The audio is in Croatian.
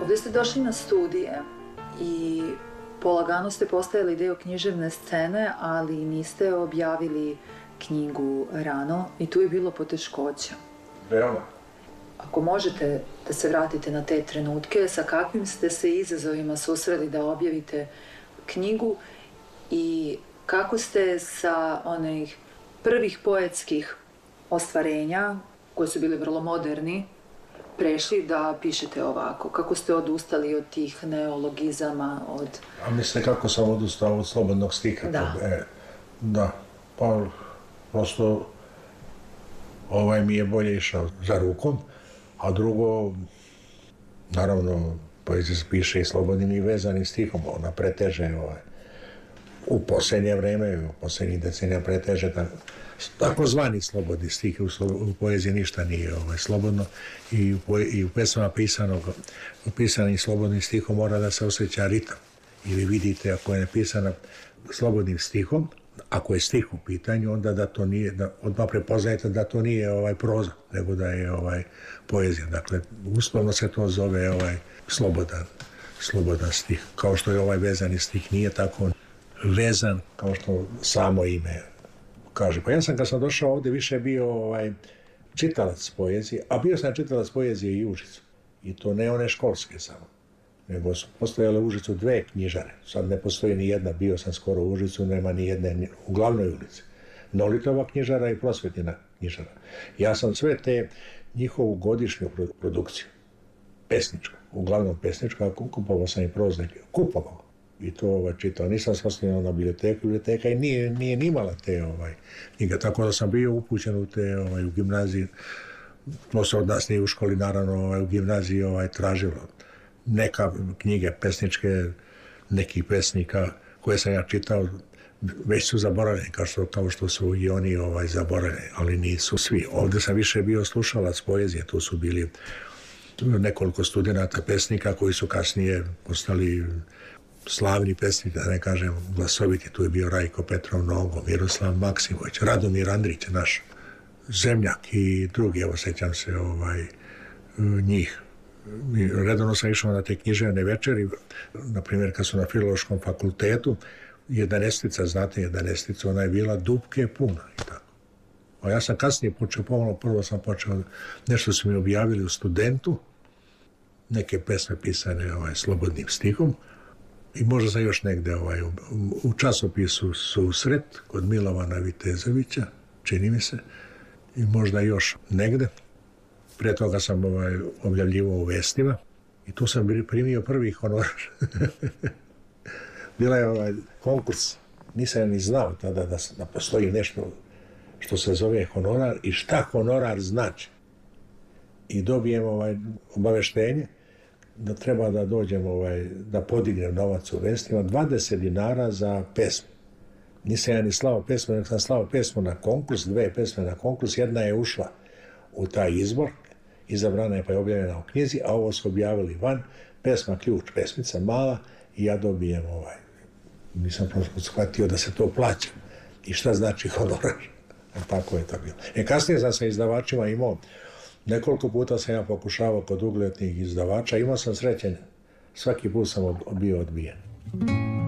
Ovdje ste došli na studije i polagano ste postajali dio književne scene, ali niste objavili knjigu rano i tu je bilo poteškoća. Veoma. Ako možete da se vratite na te trenutke, sa kakvim ste se izazovima susreli da objavite knjigu i kako ste sa onih prvih poetskih ostvarenja, koji su bili vrlo moderni, prešli da pišete ovako? Kako ste odustali od tih neologizama, od... A mislite kako sam odustao od slobodnog stiha? Da. Da, pa prosto mi je bolje išao za rukom, a drugo, naravno, poezija se piše i slobodnim i vezanim stihom, ona preteže u posljednje vreme, u posljednjih decenija preteže takozvani slobodni stih. U poeziji ništa nije slobodno i u pesmama pisanim slobodnim stihom mora da se osjeća ritam. I vi vidite, ako je napisana slobodnim stihom, ako je stih u pitanju, onda da to nije, da odmah prepoznajete da to nije proza, nego da je poezija. Dakle, uslovno se to zove slobodan stih. Kao što je vezani stih nije tako vezan kao što samo ime kaže. Pa ja sam kad sam došao ovdje više bio čitalac poezije, a bio sam čitalac poezije i u Užicu. I to ne one školske samo, nego su postojale u Užicu dve knjižare. Sad ne postoji ni jedna, bio sam skoro u Užicu, nema ni jedne u glavnoj ulici. Nolitova knjižara i Prosvetina knjižara. Ja sam sve te njihovu godišnju produkciju, pesnička, uglavnom pesnička, kupovao sam i proznike, kupovao. I to čitao. Nisam se oslonio na biblioteka i nije nimala te knjige. Tako da sam bio upućen u te u gimnaziji. To se od nas nije u školi, naravno u gimnaziji tražilo. Neka knjige pesničke, nekih pesnika koje sam ja čitao, već su zaboravljeni, kao što su i oni zaboravljeni, ali nisu svi. Ovdje sam više bio slušalac poezije, tu su bili nekoliko studenata pesnika koji su kasnije postali slavni pesnik, da ne kažem glasoviti. Tu je bio Rajko Petrov Nogo, Miroslav Maksimović, Radomir Andrić, naš zemljak i drugi, evo sjećam se njih. Redovno sam išao na te književne večeri, na primjer kad su na Filološkom fakultetu, znate Jedanesticu, ona je bila dupke puna i tako. A ja sam kasnije počeo, prvo sam počeo, nešto su mi objavili u Studentu, neke pesme pisane slobodnim stihom, i možda sam još negde u časopisu Susret kod Milovana Vitezovića, čini mi se, i možda još negde. Pre toga sam objavljivao u Vestima i tu sam primio prvi honorar. Bila je konkurs, nisam ni znao tada da postoji nešto što se zove honorar i šta honorar znači. I dobijem obaveštenje da treba da dođem, da podignem novac u Vestima, 20 dinara za pesmu. Nisam ja ni slao pesmu, nego sam slao pesmu na konkurs, dve pesme na konkurs, jedna je ušla u taj izbor, izabrana je pa je objavljena u knjizi, a ovo su objavili van, pesma Ključ, pesmica mala, i ja dobijem nisam prosto shvatio da se to plaća. I šta znači honorar? Tako je to bilo. Kasnije sam sa izdavačima imao, nekoliko puta sam ja pokušavao kod uglednih izdavača, imao sam srećen, svaki put sam bio odbijen.